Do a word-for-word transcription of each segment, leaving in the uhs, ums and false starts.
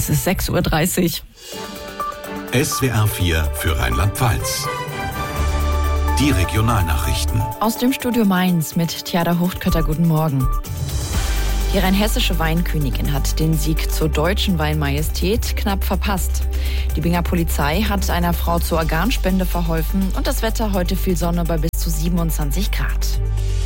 Es ist sechs Uhr dreißig. S W R vier für Rheinland-Pfalz. Die Regionalnachrichten. Aus dem Studio Mainz mit Tjada Huchtkötter, guten Morgen. Die rheinhessische Weinkönigin hat den Sieg zur deutschen Weinmajestät knapp verpasst. Die Binger Polizei hat einer Frau zur Organspende verholfen und das Wetter heute viel Sonne bei bis zu siebenundzwanzig Grad.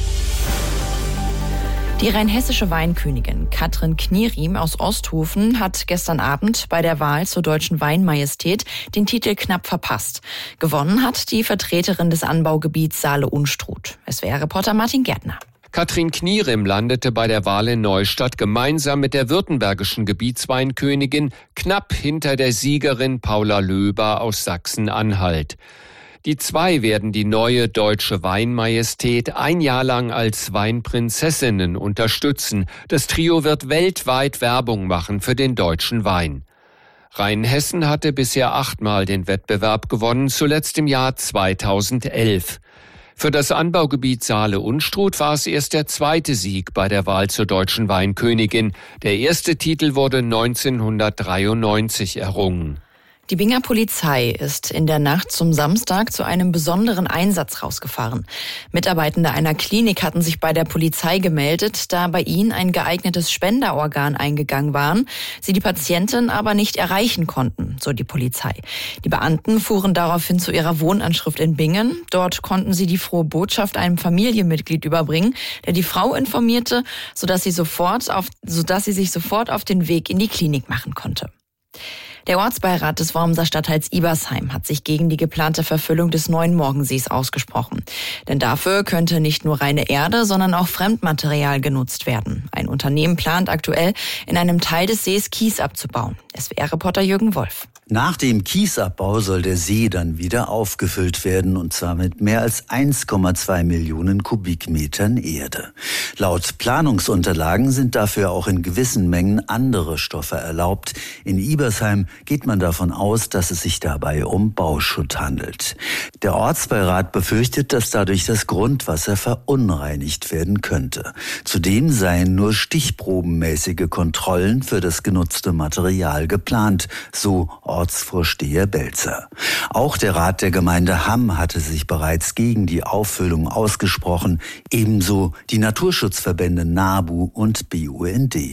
Die rheinhessische Weinkönigin Katrin Knieriem aus Osthofen hat gestern Abend bei der Wahl zur deutschen Weinmajestät den Titel knapp verpasst. Gewonnen hat die Vertreterin des Anbaugebiets Saale-Unstrut. S W R-Reporter Martin Gärtner. Katrin Knieriem landete bei der Wahl in Neustadt gemeinsam mit der württembergischen Gebietsweinkönigin knapp hinter der Siegerin Paula Löber aus Sachsen-Anhalt. Die zwei werden die neue deutsche Weinmajestät ein Jahr lang als Weinprinzessinnen unterstützen. Das Trio wird weltweit Werbung machen für den deutschen Wein. Rheinhessen hatte bisher achtmal den Wettbewerb gewonnen, zuletzt im Jahr zweitausendelf. Für das Anbaugebiet Saale-Unstrut war es erst der zweite Sieg bei der Wahl zur deutschen Weinkönigin. Der erste Titel wurde neunzehnhundertdreiundneunzig errungen. Die Binger Polizei ist in der Nacht zum Samstag zu einem besonderen Einsatz rausgefahren. Mitarbeitende einer Klinik hatten sich bei der Polizei gemeldet, da bei ihnen ein geeignetes Spenderorgan eingegangen waren, sie die Patientin aber nicht erreichen konnten, so die Polizei. Die Beamten fuhren daraufhin zu ihrer Wohnanschrift in Bingen. Dort konnten sie die frohe Botschaft einem Familienmitglied überbringen, der die Frau informierte, sodass sie sofort auf, sodass sie sich sofort auf den Weg in die Klinik machen konnte. Der Ortsbeirat des Wormser Stadtteils Ibersheim hat sich gegen die geplante Verfüllung des neuen Morgensees ausgesprochen. Denn dafür könnte nicht nur reine Erde, sondern auch Fremdmaterial genutzt werden. Ein Unternehmen plant aktuell, in einem Teil des Sees Kies abzubauen. S W R-Reporter Jürgen Wolf. Nach dem Kiesabbau soll der See dann wieder aufgefüllt werden, und zwar mit mehr als eins Komma zwei Millionen Kubikmetern Erde. Laut Planungsunterlagen sind dafür auch in gewissen Mengen andere Stoffe erlaubt. In Ibersheim geht man davon aus, dass es sich dabei um Bauschutt handelt. Der Ortsbeirat befürchtet, dass dadurch das Grundwasser verunreinigt werden könnte. Zudem seien nur stichprobenmäßige Kontrollen für das genutzte Material geplant, so Ortsvorsteher Belzer. Auch der Rat der Gemeinde Hamm hatte sich bereits gegen die Auffüllung ausgesprochen, ebenso die Naturschutzverbände NABU und B U N D.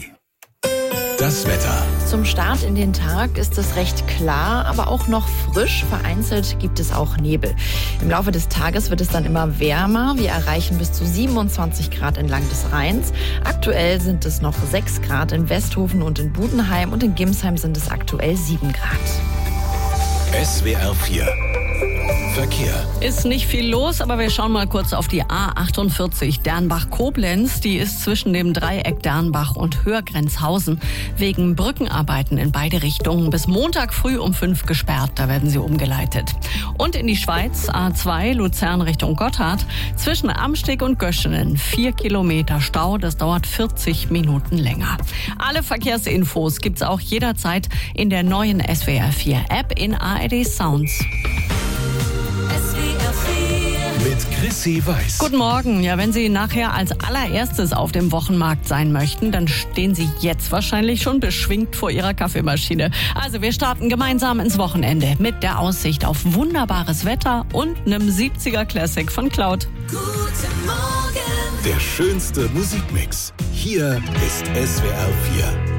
Das Wetter. Zum Start in den Tag ist es recht klar, aber auch noch frisch. Vereinzelt gibt es auch Nebel. Im Laufe des Tages wird es dann immer wärmer. Wir erreichen bis zu siebenundzwanzig Grad entlang des Rheins. Aktuell sind es noch sechs Grad in Westhofen und in Budenheim, und in Gimsheim sind es aktuell sieben Grad. S W R vier. Verkehr. Ist nicht viel los, aber wir schauen mal kurz auf die A achtundvierzig Dernbach-Koblenz. Die ist zwischen dem Dreieck Dernbach und Hörgrenzhausen wegen Brückenarbeiten in beide Richtungen bis Montag früh um fünf gesperrt. Da werden sie umgeleitet. Und in die Schweiz, A zwei Luzern Richtung Gotthard, zwischen Amsteg und Göschenen vier Kilometer Stau. Das dauert vierzig Minuten länger. Alle Verkehrsinfos gibt's auch jederzeit in der neuen S W R vier App in A R D Sounds. Mit Chrissy Weiß. Guten Morgen. Ja, wenn Sie nachher als allererstes auf dem Wochenmarkt sein möchten, dann stehen Sie jetzt wahrscheinlich schon beschwingt vor Ihrer Kaffeemaschine. Also wir starten gemeinsam ins Wochenende mit der Aussicht auf wunderbares Wetter und einem siebziger Classic von Cloud. Guten Morgen. Der schönste Musikmix. Hier ist S W R vier.